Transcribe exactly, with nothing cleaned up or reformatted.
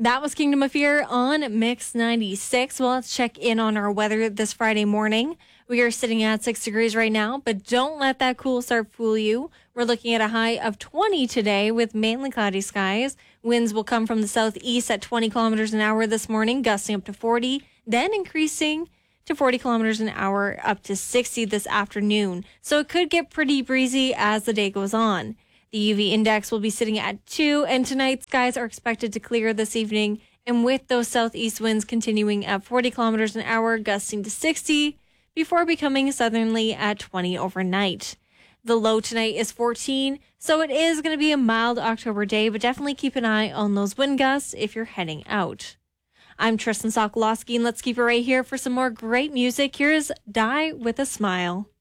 That was Kingdom of Fear on Mix ninety-six. Well, let's check in on our weather this Friday morning. We are sitting at six degrees right now, but don't let that cool start fool you. We're looking at a high of twenty today with mainly cloudy skies. Winds will come from the southeast at twenty kilometers an hour this morning, gusting up to forty, then increasing to forty kilometers an hour up to sixty this afternoon. So it could get pretty breezy as the day goes on. The U V index will be sitting at two, and tonight skies are expected to clear this evening. And with those southeast winds continuing at forty kilometers an hour, gusting to sixty, before becoming southerly at twenty overnight. The low tonight is fourteen, so it is going to be a mild October day, but definitely keep an eye on those wind gusts if you're heading out. I'm Tristan Sokolowski, and let's keep it right here for some more great music. Here's Die With a Smile.